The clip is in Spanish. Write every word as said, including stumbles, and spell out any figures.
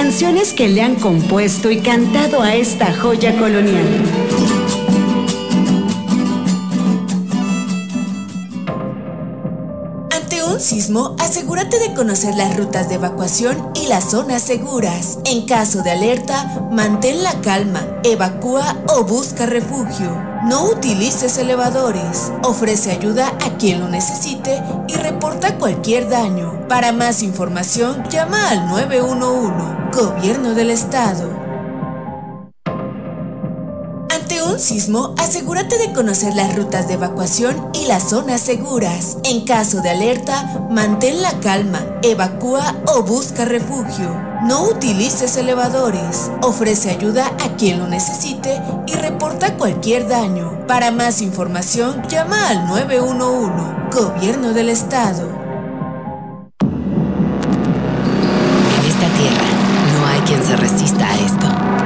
canciones que le han compuesto y cantado a esta joya colonial. Ante un sismo, asegúrate de conocer las rutas de evacuación y las zonas seguras. En caso de alerta, mantén la calma, evacúa o busca refugio. No utilices elevadores. Ofrece ayuda a quien lo necesite y reporta cualquier daño. Para más información, llama al nueve uno uno. Gobierno del Estado. Ante un sismo, asegúrate de conocer las rutas de evacuación y las zonas seguras. En caso de alerta, mantén la calma, evacúa o busca refugio. No utilices elevadores. Ofrece ayuda a quien lo necesite y reporta cualquier daño. Para más información, llama al nueve uno uno. Gobierno del Estado. En esta tierra no hay quien se resista a